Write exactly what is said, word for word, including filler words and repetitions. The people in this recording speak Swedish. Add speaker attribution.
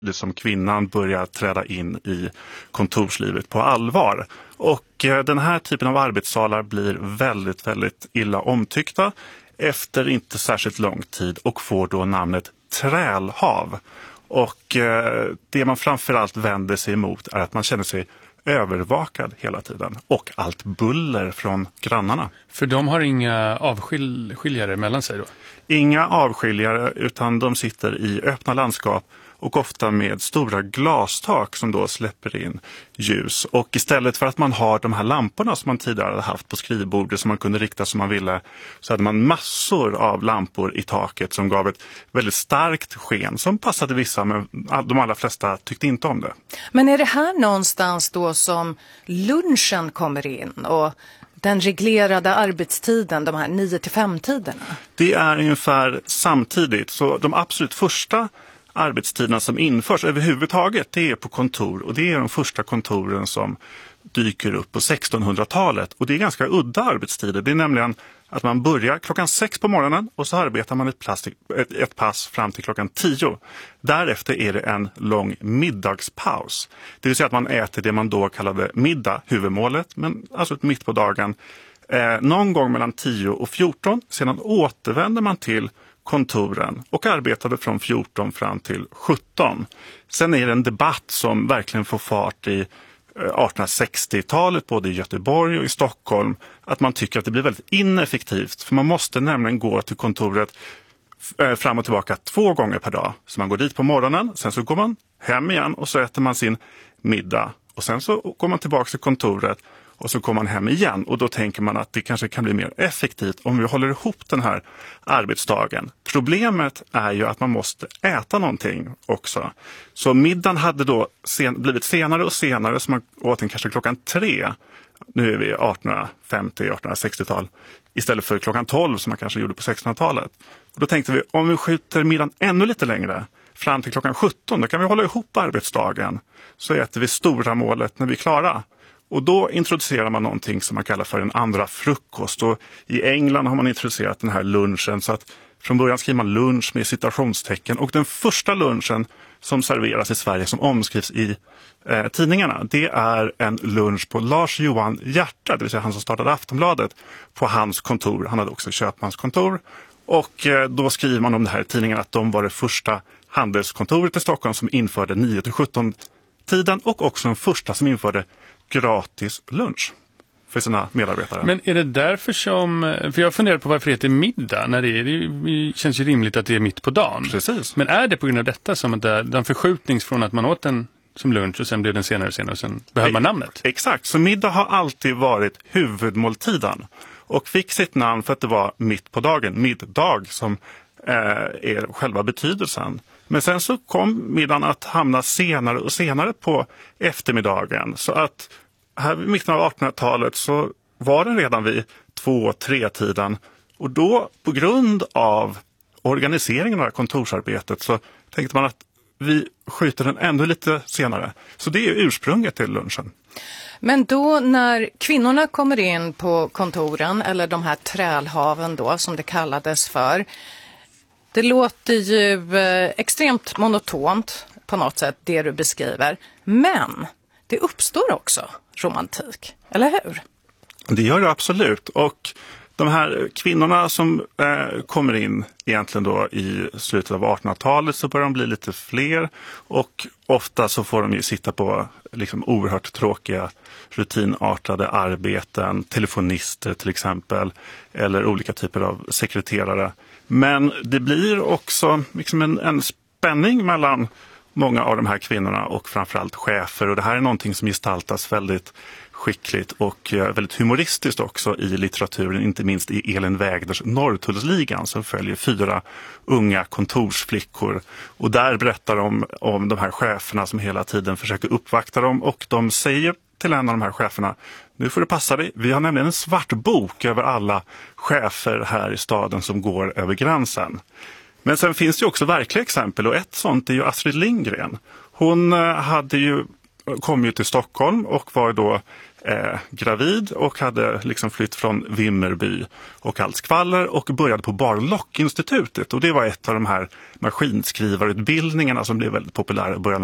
Speaker 1: det som kvinnan börjar träda in i kontorslivet på allvar. Och eh, den här typen av arbetssalar blir väldigt, väldigt illa omtyckta efter inte särskilt lång tid och får då namnet trälhav. Och eh, det man framförallt vänder sig emot är att man känner sig övervakad hela tiden och allt buller från grannarna.
Speaker 2: För de har inga avskiljare mellan sig då?
Speaker 1: Inga avskiljare, utan de sitter i öppna landskap och ofta med stora glastak som då släpper in ljus. Och istället för att man har de här lamporna som man tidigare hade haft på skrivbordet som man kunde rikta som man ville, så hade man massor av lampor i taket som gav ett väldigt starkt sken som passade vissa, men de allra flesta tyckte inte om det.
Speaker 3: Men är det här någonstans då som lunchen kommer in och den reglerade arbetstiden, de här nio till fem-tiderna?
Speaker 1: Det är ungefär samtidigt, så de absolut första arbetstiderna som införs överhuvudtaget, det är på kontor, och det är de första kontoren som dyker upp på sextonhundratalet, och det är ganska udda arbetstider. Det är nämligen att man börjar klockan sex på morgonen och så arbetar man ett, plastik, ett, ett pass fram till klockan tio. Därefter är det en lång middagspaus. Det vill säga att man äter det man då kallade middag, huvudmålet, men alltså mitt på dagen. Eh, någon gång mellan tio och fjorton, sedan återvänder man till kontoren och arbetade från fjorton fram till sjutton. Sen är det en debatt som verkligen får fart i artonhundrasextiotalet både i Göteborg och i Stockholm, att man tycker att det blir väldigt ineffektivt, för man måste nämligen gå till kontoret fram och tillbaka två gånger per dag. Så man går dit på morgonen, sen så går man hem igen och så äter man sin middag och sen så går man tillbaka till kontoret och så kommer man hem igen, och då tänker man att det kanske kan bli mer effektivt om vi håller ihop den här arbetsdagen. Problemet är ju att man måste äta någonting också. Så middagen hade då sen, blivit senare och senare, så man åt den kanske klockan tre. Nu är vi artonhundrafemtio artonhundrasextiotal istället för klockan tolv som man kanske gjorde på sextonhundratalet. Och då tänkte vi, om vi skjuter middagen ännu lite längre fram till klockan sjutton, då kan vi hålla ihop arbetsdagen. Så äter vi stora målet när vi är klara. Och då introducerar man någonting som man kallar för en andra frukost. Och i England har man introducerat den här lunchen, så att från början skriver man lunch med citationstecken. Och den första lunchen som serveras i Sverige, som omskrivs i eh, tidningarna, det är en lunch på Lars Johan Hierta, det vill säga han som startade Aftonbladet, på hans kontor. Han hade också köpmanskontor. Och eh, då skriver man om det här i tidningen att de var det första handelskontoret i Stockholm som införde nio till sjutton tiden, och också den första som införde gratis lunch för sina medarbetare.
Speaker 2: Men är det därför som, för jag funderar på varför det heter middag, när det, är, det känns ju rimligt att det är mitt på dagen.
Speaker 1: Precis.
Speaker 2: Men är det på grund av detta som att det, den förskjutnings från att man åt den som lunch och sen blev den senare senare och sen behöver man namnet?
Speaker 1: Exakt, så middag har alltid varit huvudmåltiden och fick sitt namn för att det var mitt på dagen, middag som eh, är själva betydelsen. Men sen så kom middagen att hamna senare och senare på eftermiddagen. Så att här vid mitten av artonhundratalet så var den redan vid två tre tiden. Och då på grund av organiseringen av kontorsarbetet så tänkte man att vi skjuter den ännu lite senare. Så det är ursprunget till lunchen.
Speaker 3: Men då när kvinnorna kommer in på kontoren, eller de här trälhaven då som det kallades för, det låter ju eh, extremt monotont på något sätt det du beskriver. Men det uppstår också romantik, eller hur?
Speaker 1: Det gör det absolut. Och de här kvinnorna som eh, kommer in egentligen då i slutet av artonhundratalet, så börjar de bli lite fler. Och ofta så får de ju sitta på liksom oerhört tråkiga rutinartade arbeten, telefonister till exempel, eller olika typer av sekreterare. Men det blir också liksom en, en spänning mellan många av de här kvinnorna och framförallt chefer. Och det här är någonting som gestaltas väldigt skickligt och väldigt humoristiskt också i litteraturen, inte minst i Elin Wägners Norrtullsligan, som följer fyra unga kontorsflickor. Och där berättar de om de här cheferna som hela tiden försöker uppvakta dem, och de säger till en av de här cheferna: nu får du passa dig, vi har nämligen en svart bok över alla chefer här i staden som går över gränsen. Men sen finns det ju också verkliga exempel, och ett sånt är ju Astrid Lindgren. Hon hade ju, kom ju till Stockholm och var då eh, gravid och hade liksom flytt från Vimmerby och allt skvaller och började på Bar-Lock-institutet. Och det var ett av de här maskinskrivarutbildningarna som blev väldigt populära i början